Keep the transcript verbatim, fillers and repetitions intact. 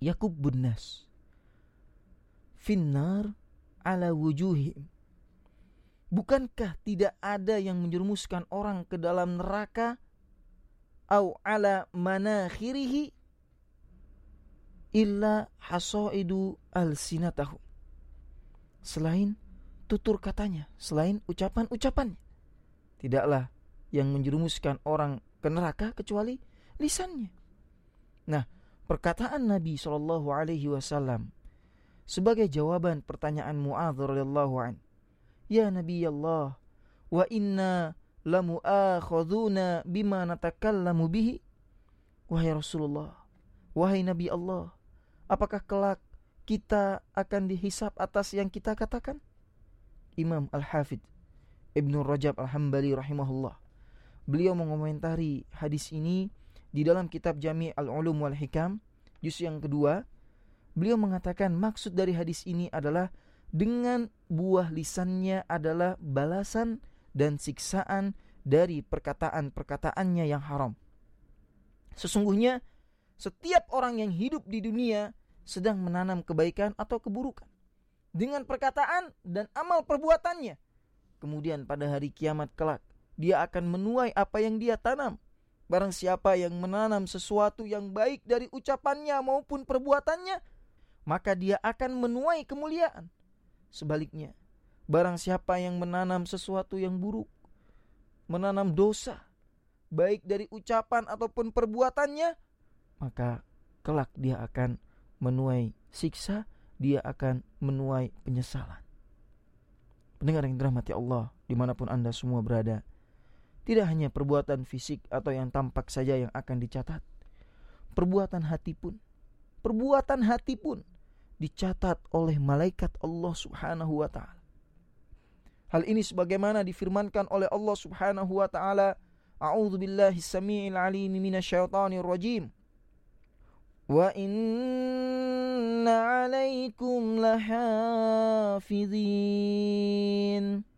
yakubbun nas finnar ala wujuhim. Bukankah tidak ada yang menjerumuskan orang ke dalam neraka au ala manakhirihi illa hasaidu alsinatahu, selain tutur katanya, selain ucapan-ucapannya. Tidaklah yang menjerumuskan orang ke neraka kecuali lisannya. Nah, perkataan Nabi shallallahu alaihi wasallam sebagai jawaban pertanyaan Mu'adz radhiyallahu an, ya Nabi Allah, wa inna lamu'akhadhuna bima natakallamu bihi. Wahai Rasulullah, wahai Nabi Allah, apakah kelak kita akan dihisab atas yang kita katakan? Imam Al-Hafidh Ibnu Rajab Al-Hambali rahimahullah, beliau mengomentari hadis ini di dalam kitab Jami' Al-Ulum wal Hikam juz yang kedua. Beliau mengatakan maksud dari hadis ini adalah dengan buah lisannya adalah balasan dan siksaan dari perkataan-perkataannya yang haram. Sesungguhnya setiap orang yang hidup di dunia sedang menanam kebaikan atau keburukan dengan perkataan dan amal perbuatannya. Kemudian pada hari kiamat kelak dia akan menuai apa yang dia tanam. Barang siapa yang menanam sesuatu yang baik dari ucapannya maupun perbuatannya, maka dia akan menuai kemuliaan. Sebaliknya, barang siapa yang menanam sesuatu yang buruk, menanam dosa, baik dari ucapan ataupun perbuatannya, maka kelak dia akan menuai siksa, dia akan menuai penyesalan. Pendengar yang dirahmati Allah, dimanapun Anda semua berada, tidak hanya perbuatan fisik atau yang tampak saja yang akan dicatat, perbuatan hati pun, perbuatan hati pun dicatat oleh malaikat Allah Subhanahu wa taala. Hal ini sebagaimana difirmankan oleh Allah Subhanahu wa taala, A'udzu billahi samii'il 'aliim minasyaitonir rajim. Wa inna 'alaikum lahafizin